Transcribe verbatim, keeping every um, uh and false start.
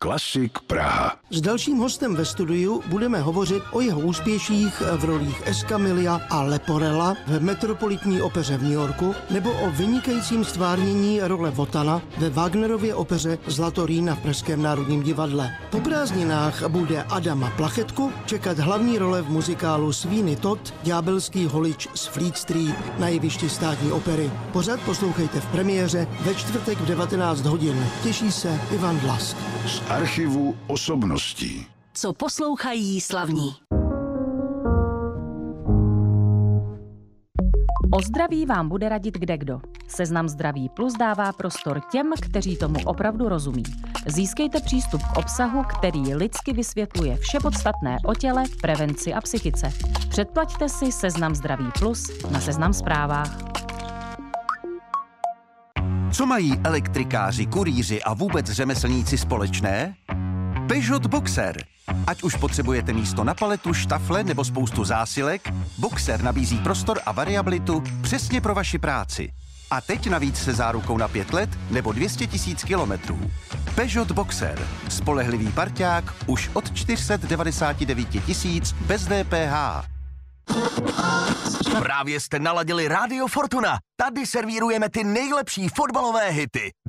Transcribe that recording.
Klasik Praha. S dalším hostem ve studiu budeme hovořit o jeho úspěších v rolích Escamilla a Leporella v Metropolitní opeře v New Yorku nebo o vynikajícím stvárnění role Wotana ve Wagnerově opeře Zlatorína v Pražském národním divadle. Po prázdninách bude Adama Plachetku čekat hlavní role v muzikálu Sweeney Todd, ďábelský holič z Fleet Street na jevišti Státní opery. Pořád poslouchejte v premiéře ve čtvrtek v devatenáct hodin. Těší se Ivan Dlask. Z archivu osobností. Co poslouchají slavní. O zdraví vám bude radit kdekdo. Seznam Zdraví Plus dává prostor těm, kteří tomu opravdu rozumí. Získejte přístup k obsahu, který lidsky vysvětluje vše podstatné o těle, prevenci a psychice. Předplaťte si Seznam Zdraví Plus na Seznam Zprávách. Co mají elektrikáři, kurýři a vůbec řemeslníci společné? Peugeot Boxer. Ať už potřebujete místo na paletu, štafle nebo spoustu zásilek, Boxer nabízí prostor a variabilitu přesně pro vaši práci. A teď navíc se zárukou na pět let nebo dvě stě tisíc kilometrů. Peugeot Boxer. Spolehlivý parťák už od čtyři sta devadesát devět tisíc bez D P H. Právě jste naladili Rádio Fortuna. Tady servírujeme ty nejlepší fotbalové hity.